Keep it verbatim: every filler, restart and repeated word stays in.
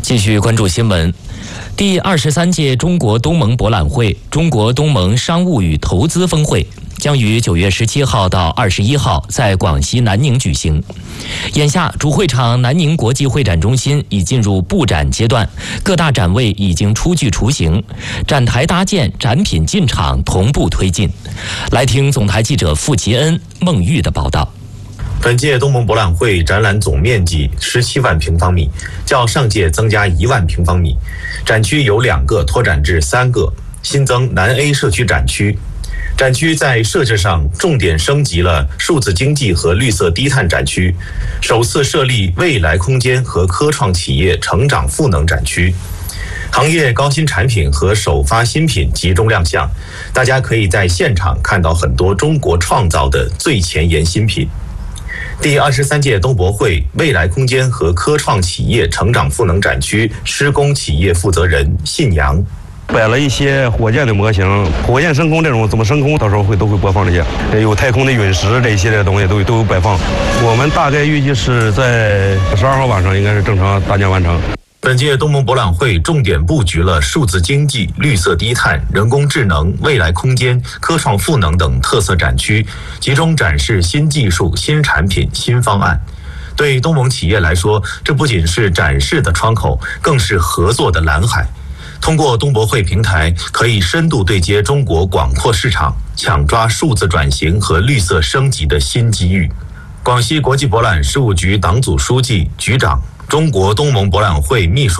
继续关注新闻。第二十三届中国东盟博览会、中国东盟商务与投资峰会将于九月十七号到二十一号在广西南宁举行。眼下，主会场南宁国际会展中心已进入布展阶段，各大展位已经初具雏形，展台搭建、展品进场同步推进。来听总台记者傅吉恩、孟玉的报道。 本届东盟博览会展览总面积十七万平方米，较上届增加一万平方米。展区由两个拓展至三个，新增南 A 社区展区。展区在设置上重点升级了数字经济和绿色低碳展区，首次设立未来空间和科创企业成长赋能展区。行业高新产品和首发新品集中亮相，大家可以在现场看到很多中国创造的最前沿新品。第二十三届东博会未来空间和科创企业成长赋能展区施工企业负责人信阳， 摆了一些火箭的模型，火箭升空这种怎么升空，到时候会都会播放这些，有太空的陨石这一系列的东西都有都有摆放。我们大概预计是在十二号晚上应该是正常搭建完成。 本届东盟博览会重点布局了数字经济、绿色低碳、人工智能、未来空间、科创赋能等特色展区，集中展示新技术、新产品、新方案。对东盟企业来说，这不仅是展示的窗口，更是合作的蓝海。通过东博会平台，可以深度对接中国广阔市场，抢抓数字转型和绿色升级的新机遇。广西国际博览事务局党组书记、局长、中国东盟博览会秘书